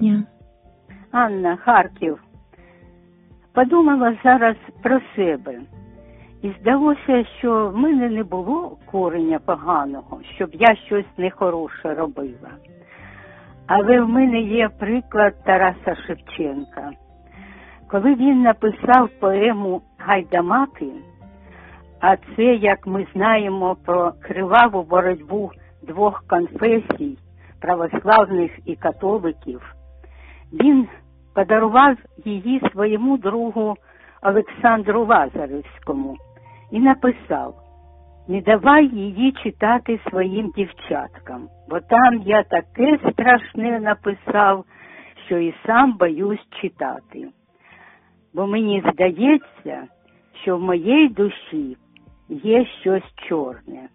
дня. Анна, Харків. Подумала зараз про себе. І здалося, що в мене не було кореня поганого, щоб я щось нехороше робила. Але в мене є приклад Тараса Шевченка. Коли він написав поему «Гайдамаки», а це, як ми знаємо, про криваву боротьбу двох конфесій, православних і католиків, він подарував її своєму другу Олександру Лазаревському і написав: «Не давай її читати своїм дівчаткам, бо там я таке страшне написав, що і сам боюсь читати. Бо мені здається, що в моїй душі є щось чорне».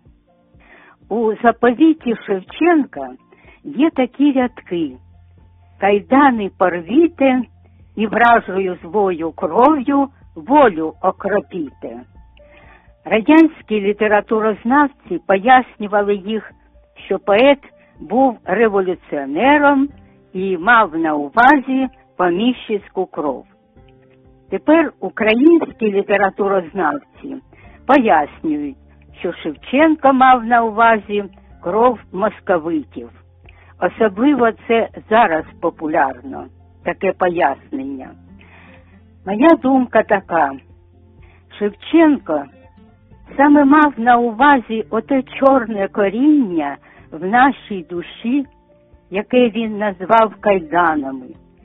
У заповіті Шевченка є такі рядки: «Кайдани порвіте і вражою злою кров'ю волю окропіте». Радянські літературознавці пояснювали їх, що поет був революціонером і мав на увазі поміщицьку кров. Тепер українські літературознавці пояснюють, що Шевченко мав на увазі кров московитів. Особливо це зараз популярно, таке пояснення. Моя думка така: Шевченко саме мав на увазі оте чорне коріння в нашій душі, яке він назвав кайданами,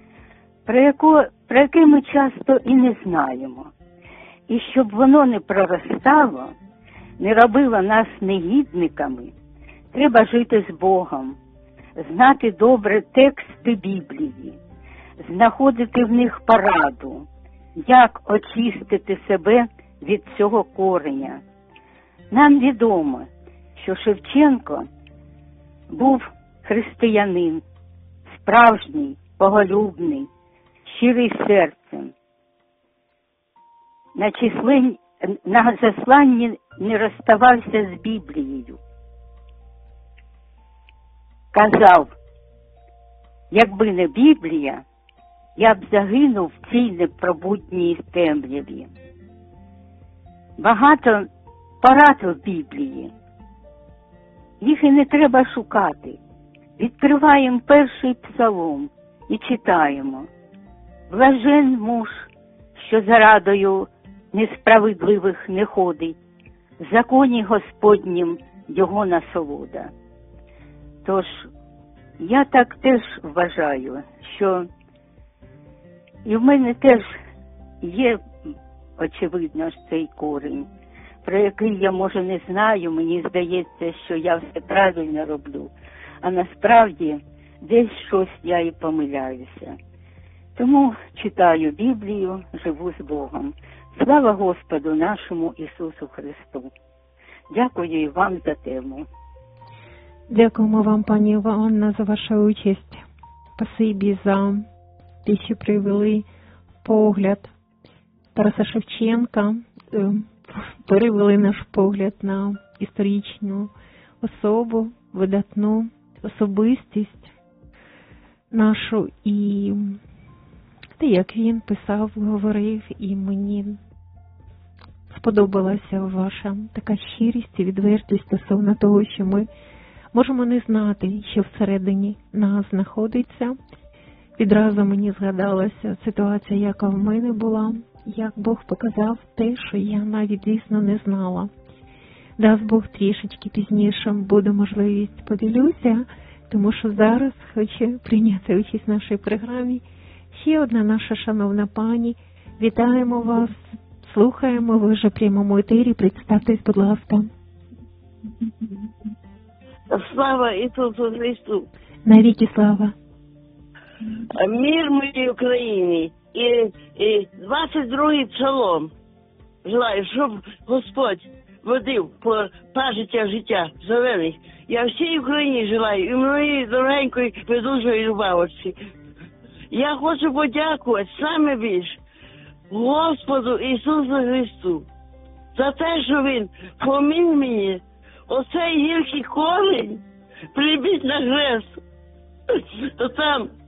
про яке ми часто і не знаємо. І щоб воно не проростало, не робило нас негідниками, треба жити з Богом, знати добре тексти Біблії, знаходити в них пораду, як очистити себе від цього кореня. Нам відомо, що Шевченко був християнин, справжній, боголюбний, щирий серцем. На засланні не розставався з Біблією. Казав: якби не Біблія, я б загинув в цій непробудній темряві. Багато порад в Біблії. Їх і не треба шукати. Відкриваємо перший псалом і читаємо: «Блажен муж, що за радою несправедливих не ходить, в законі Господнім його насолода». Тож, я так теж вважаю, що і в мене теж є, очевидно, ж цей корінь, про який я, може, не знаю, мені здається, що я все правильно роблю, а насправді десь щось я і помиляюся. Тому читаю Біблію, живу з Богом. Слава Господу нашому Ісусу Христу! Дякую і вам за тему. Дякуємо вам, пані Іванна, за вашу участь. Спасибі за те, що привели погляд Тараса Шевченка, перевели наш погляд на історичну особу, видатну особистість нашу. І те, як він писав, говорив, і мені сподобалася ваша така щирість і відвертість стосовно того, що ми можемо не знати, що всередині нас знаходиться. Відразу мені згадалася ситуація, яка в мене була, як Бог показав те, що я навіть, звісно, не знала. Дасть Бог, трішечки пізніше буде можливість поділюся, тому що зараз хочу прийняти участь в нашій програмі ще одна наша шановна пані. Вітаємо вас, слухаємо, ви вже в прямому етері, представтесь, будь ласка. Слава Ісусу Христу! Навіки слава! Мир моїй Україні і 22-й псалом. Желаю, щоб Господь водив по пажиттях життя зелених. Я всій Україні желаю, і моїй дорогенької ведучої Любавочці. Я хочу подякувати саме більше Господу Ісусу Христу за те, що Він поміг мені оцей гіркий корінь прибіть на хрест. То там